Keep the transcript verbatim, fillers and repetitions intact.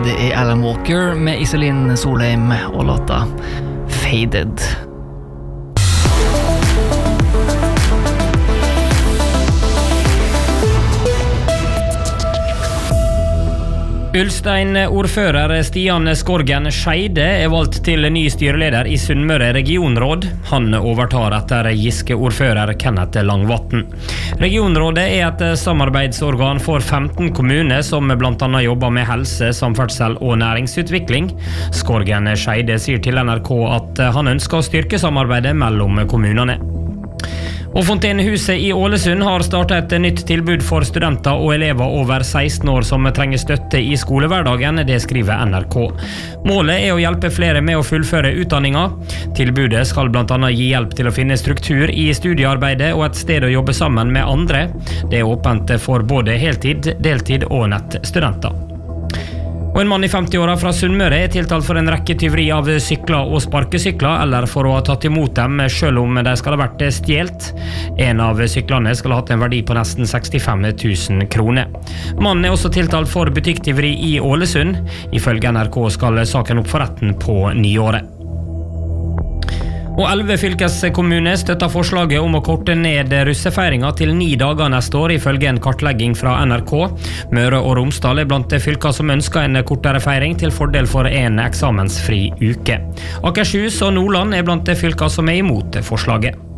Det er Alan Walker med Iselin Solheim og låta Faded. Ulstein-ordfører Stian Skorgen Skeide er valgt til ny styreleder i Sunnmøre regionråd. Han overtar etter Giske-ordfører Kenneth Langvatn. Regionrådet er et samarbeidsorgan for femten kommuner som blant annet jobber med helse, samferdsel og næringsutvikling. Skorgen Skeide sier til N R K at han ønsker å styrke samarbeidet mellom kommunene. Og Fontenehuset i Ålesund har startet et nytt tilbud for studenter og elever over seksten år som trenger støtte i skolehverdagen, det skriver N R K. Målet er å hjelpe flere med å fullføre utdanninga. Tilbudet skal blant annet gi hjelp til å finne struktur i studiearbeidet og et sted å jobbe sammen med andre. Det er åpent for både heltid, deltid og nettstudenter. Og en mann i femti-åra fra Sunnmøre er tiltalt for en rekke tyveri av sykler og sparkesykler, eller for å ha tatt imot dem selv om de skal ha vært stjelt. En av syklene skal ha hatt en verdi på nesten sekstifem tusen kroner. Mannen er også tiltalt for butikktyveri i Ålesund. Ifølge N R K skal saken opp for retten på nyåret. Og elleve fylkeskommuner støtter forslaget om å korte ned russefeiringa til ni dager neste år, ifølge en kartlegging fra N R K. Møre og Romsdal er blant fylker som ønsker en kortere feiring til fordel for en eksamensfri uke. Akershus og Nordland er blant fylker som er imot forslaget.